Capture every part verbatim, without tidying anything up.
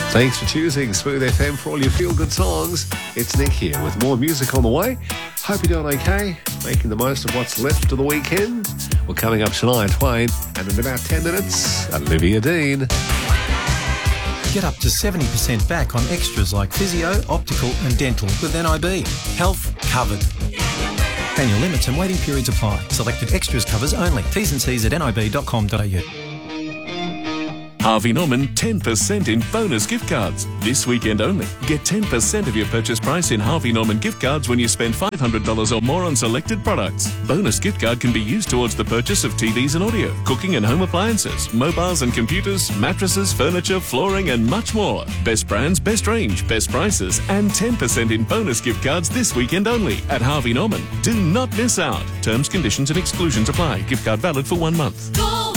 Thanks for choosing Smooth F M for all your feel-good songs. It's Nick here with more music on the way. Hope you're doing okay, making the most of what's left of the weekend. We're coming up Shania Twain, and in about ten minutes, Olivia Dean. Get up to seventy percent back on extras like physio, optical and dental with N I B. Health covered. Annual limits and waiting periods apply. Selected extras covers only. T's and C's at n i b dot com dot a u. Harvey Norman ten percent in bonus gift cards. This weekend only. Get ten percent of your purchase price in Harvey Norman gift cards when you spend five hundred dollars or more on selected products. Bonus gift card can be used towards the purchase of T Vs and audio, cooking and home appliances, mobiles and computers, mattresses, furniture, flooring and much more. Best brands, best range, best prices and ten percent in bonus gift cards this weekend only at Harvey Norman. Do not miss out. Terms, conditions and exclusions apply. Gift card valid for one month. Go!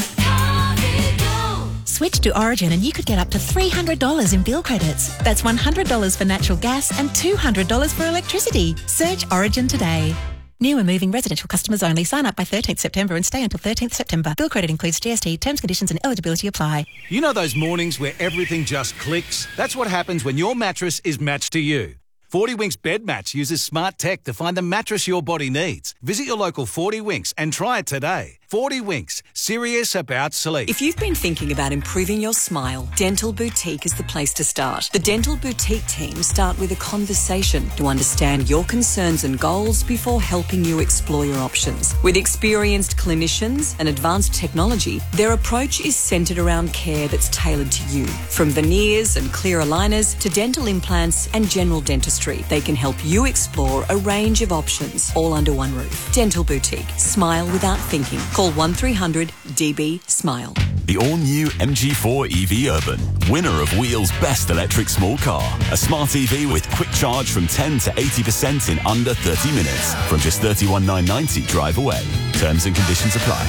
Switch to Origin and you could get up to three hundred dollars in bill credits. That's one hundred dollars for natural gas and two hundred dollars for electricity. Search Origin today. New and moving residential customers only. Sign up by thirteenth September and stay until thirteenth September. Bill credit includes G S T. Terms, conditions and eligibility apply. You know those mornings where everything just clicks? That's what happens when your mattress is matched to you. forty Winks Bed Match uses smart tech to find the mattress your body needs. Visit your local forty Winks and try it today. forty Winks, serious about sleep. If you've been thinking about improving your smile, Dental Boutique is the place to start. The Dental Boutique team start with a conversation to understand your concerns and goals before helping you explore your options. With experienced clinicians and advanced technology, their approach is centred around care that's tailored to you. From veneers and clear aligners to dental implants and general dentistry, they can help you explore a range of options, all under one roof. Dental Boutique. Smile without thinking. Call one three hundred D B SMILE. The all-new M G four E V Urban, winner of Wheel's Best Electric Small Car. A smart E V with quick charge from ten to eighty percent in under thirty minutes. From just thirty-one thousand nine hundred ninety drive away. Terms and conditions apply.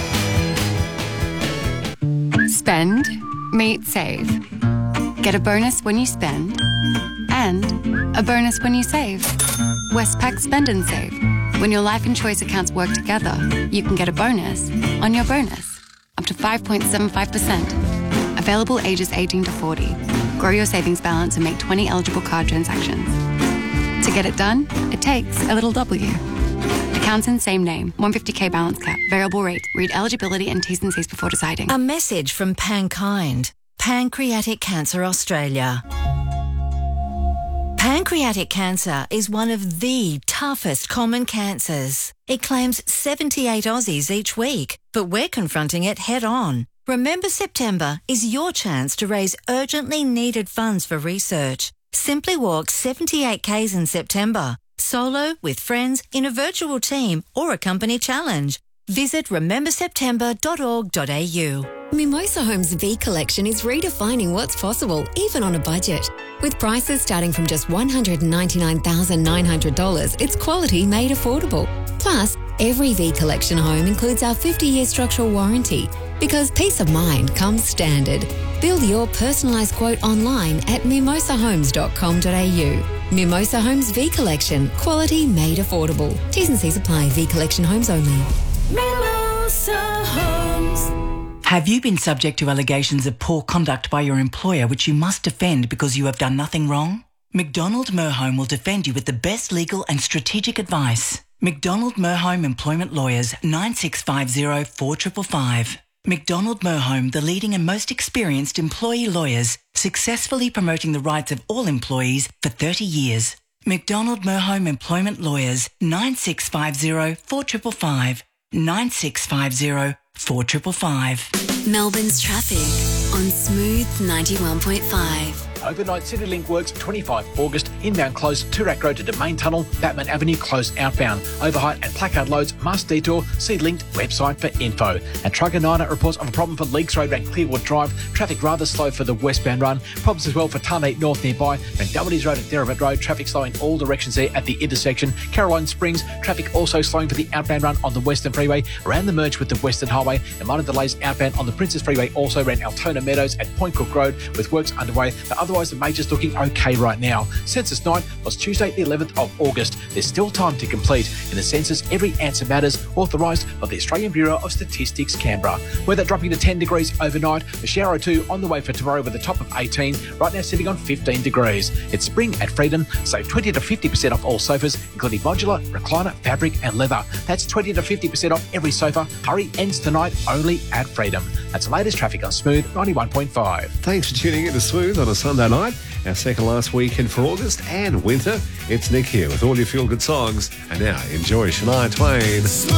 Spend, meet, save. Get a bonus when you spend and a bonus when you save. Westpac Spend and Save. When your life and choice accounts work together, you can get a bonus on your bonus, up to five point seven five percent. Available ages eighteen to forty. Grow your savings balance and make twenty eligible card transactions. To get it done, it takes a little W. Accounts in same name, one hundred fifty k balance cap, variable rate. Read eligibility and T's and C's before deciding. A message from Pankind, Pancreatic Cancer Australia. Pancreatic cancer is one of the toughest common cancers. It claims seventy-eight Aussies each week, but we're confronting it head on. Remember September is your chance to raise urgently needed funds for research. Simply walk seventy-eight kays in September, solo, with friends, in a virtual team or a company challenge. Visit remember september dot org dot a u. Mimosa Homes V Collection is redefining what's possible, even on a budget. With prices starting from just one hundred ninety-nine thousand nine hundred dollars, it's quality made affordable. Plus, every V Collection home includes our fifty-year structural warranty, because peace of mind comes standard. Build your personalised quote online at mimosa homes dot com dot a u. Mimosa Homes V Collection, quality made affordable. T's and C's apply. V Collection homes only. Mimosa Homes. Have you been subject to allegations of poor conduct by your employer which you must defend because you have done nothing wrong? McDonald Merhome will defend you with the best legal and strategic advice. McDonald Merhome Employment Lawyers, nine six five zero, four five five five. McDonald Merhome, the leading and most experienced employee lawyers, successfully promoting the rights of all employees for thirty years. McDonald Merhome Employment Lawyers, nine six five zero, four five five five. nine six five zero, four five five five. Melbourne's traffic on Smooth ninety-one point five. Overnight CityLink works twenty-fifth of August, inbound closed Toorak Road to Domain Tunnel, Batman Avenue closed outbound. Overheight and placard loads must detour. See linked website for info. And Trucker Niner reports of a problem for Leaks Road around Clearwood Drive. Traffic rather slow for the westbound run. Problems as well for Tarnate North nearby. And Dumbarton's Road at Therabit Road. Traffic slow in all directions there at the intersection. Caroline Springs. Traffic also slowing for the outbound run on the Western Freeway around the merge with the Western Highway. And minor delays outbound on the Princess Freeway also around Altona Meadows at Point Cook Road with works underway. The other Otherwise, the major's looking okay right now. Census night was Tuesday, the eleventh of August. There's still time to complete. In the census, every answer matters, authorised by the Australian Bureau of Statistics, Canberra. Weather dropping to ten degrees overnight. A shower or two on the way for tomorrow with a top of eighteen. Right now sitting on fifteen degrees. It's spring at Freedom. Save twenty to fifty percent off all sofas, including modular, recliner, fabric and leather. That's twenty to fifty percent off every sofa. Hurry ends tonight only at Freedom. That's the latest traffic on Smooth ninety-one point five. Thanks for tuning in to Smooth on a Sunday night, our second last weekend for August and winter. It's Nick here with all your feel-good songs. And now enjoy Shania Twain.